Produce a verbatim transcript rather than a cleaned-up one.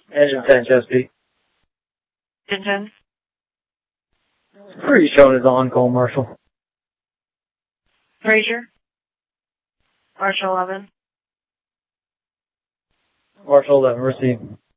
Engine ten, Chesapeake. Engine ten. Where are you showing as on-call, Marshal? Fraser. Marshal eleven. Marshal eleven, receive.